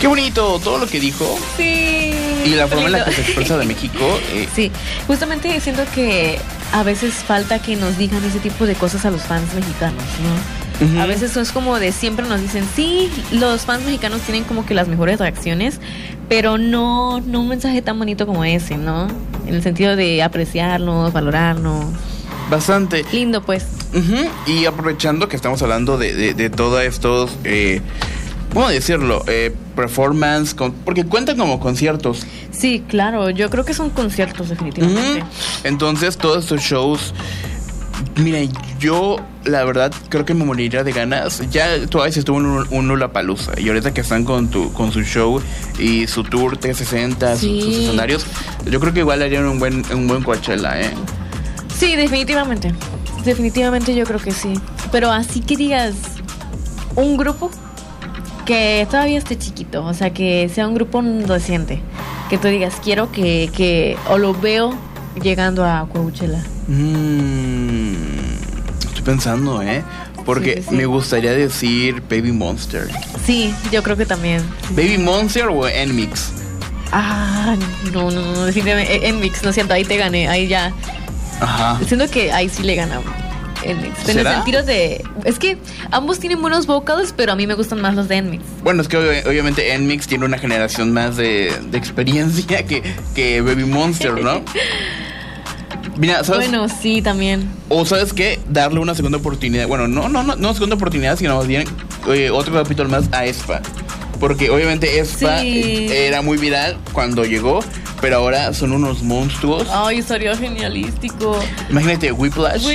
Qué bonito todo lo que dijo. Sí. Y la forma en la que se expresa de México. Sí, justamente siento que a veces falta que nos digan ese tipo de cosas a los fans mexicanos, ¿no? Uh-huh. A veces es como de siempre nos dicen, sí, los fans mexicanos tienen como que las mejores reacciones, pero no un mensaje tan bonito como ese, ¿no? En el sentido de apreciarnos, valorarnos. Bastante. Lindo, pues. Uh-huh. Y aprovechando que estamos hablando de todos estos... ¿cómo decirlo? Performance, porque cuentan como conciertos. Sí, claro, yo creo que son conciertos definitivamente. Uh-huh. Entonces todos estos shows, mira, yo la verdad creo que me moriría de ganas. Ya Twice estuvo en un Lollapalooza y ahorita que están con su show y su tour 360, sí. sus escenarios, yo creo que igual harían un buen Coachella, ¿eh? Sí, definitivamente yo creo que sí. Pero así que digas, un grupo que todavía esté chiquito, o sea, que sea un grupo reciente, que tú digas, quiero que o lo veo llegando a Coachella. Estoy pensando, porque sí. Me gustaría decir Baby Monster. Sí, yo creo que también. Baby Monster o NMIXX. No, definitivamente NMIXX, no siento, ahí te gané, ahí ya. Ajá. Siento que ahí sí le ganamos. En el sentido de... Es que ambos tienen buenos vocals, pero a mí me gustan más los de NMIXX. Bueno, es que obviamente NMIXX tiene una generación más de experiencia que Baby Monster, ¿no? Mira, ¿sabes? Bueno, sí, también. O ¿sabes qué? Darle una segunda oportunidad. Bueno, no segunda oportunidad, sino más bien otro capítulo más a aespa. Porque obviamente aespa era muy viral cuando llegó, pero ahora son unos monstruos. Ay, sería genialístico. Imagínate, Whiplash.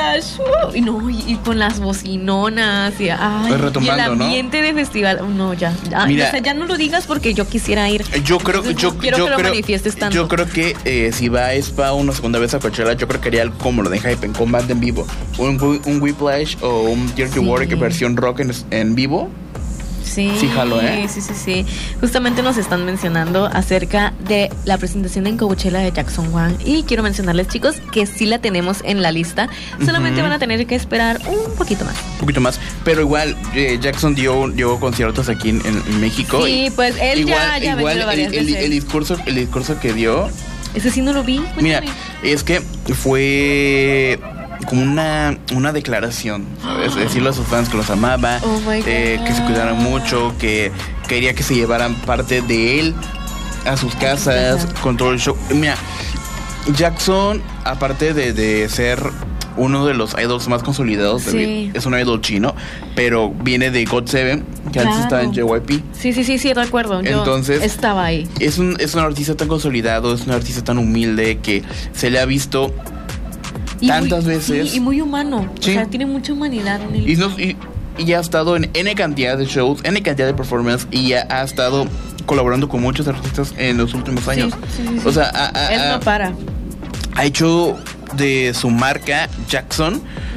Y con las bocinonas y, retomando, y el ambiente, ¿no? De festival. No, ya. Mira, o sea, ya no lo digas porque yo quisiera ir. Yo creo que lo manifiestes tanto. Yo creo que si va a aespa una segunda vez a Coachella, yo creo que haría como lo de Hypen, con banda en vivo. Un Whiplash o un Dirty Work versión rock en vivo. Sí, jalo, sí. Justamente nos están mencionando acerca de la presentación en Coachella de Jackson Wang. Y quiero mencionarles, chicos, que sí la tenemos en la lista. Solamente van a tener que esperar un poquito más. Pero igual, Jackson dio conciertos aquí en México. Sí, pues él igual el discurso que dio. Ese sí no lo vi. Cuéntame. Mira, es que fue como una declaración, ¿sabes? Decirle a sus fans que los amaba, que se cuidaran mucho, que quería que se llevaran parte de él a sus casas, con todo el show. Mira, Jackson, aparte de ser uno de los idols más consolidados, es un idol chino, pero viene de GOT7, que antes estaba en JYP. Sí, recuerdo. Entonces, yo estaba ahí. Es un artista tan consolidado, es un artista tan humilde que se le ha visto tantas veces. Sí, y muy humano. Sí. O sea, tiene mucha humanidad en él. Y ya ha estado en N cantidad de shows, N cantidad de performance, y ya ha estado colaborando con muchos artistas en los últimos años. Sí. O sea, él no para. Ha hecho de su marca Jackson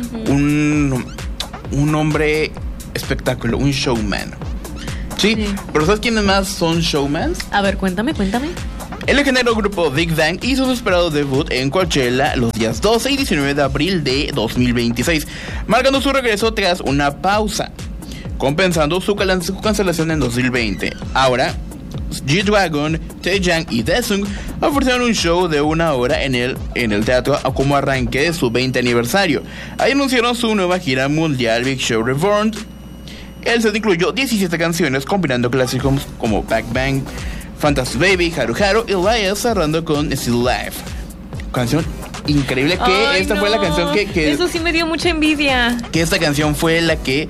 un hombre espectáculo, un showman. Sí, pero ¿sabes quiénes más son showmans? A ver, cuéntame. El legendario grupo Big Bang hizo su esperado debut en Coachella los días 12 y 19 de abril de 2026, marcando su regreso tras una pausa, compensando su cancelación en 2020. Ahora, G-Dragon, Taeyang y Daesung ofrecieron un show de 1 hora en el teatro como arranque de su 20 aniversario. Ahí anunciaron su nueva gira mundial Big Show Reborn. El set incluyó 17 canciones, combinando clásicos como Back Bang, Fantasy Baby, Haru Haru y Elias, cerrando con Still Life. Canción increíble. Fue la canción que eso sí me dio mucha envidia. Que esta canción fue la que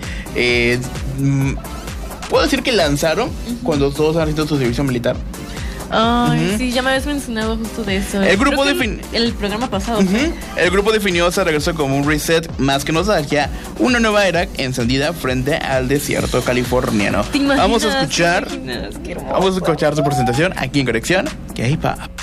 puedo decir que lanzaron cuando todos han hecho su servicio militar. Sí, ya me habías mencionado justo de eso. El grupo el programa pasado. El grupo definió ese regreso como un reset más que nostalgia, una nueva era encendida frente al desierto californiano. Vamos a escuchar su presentación aquí en Conexión K-Pop.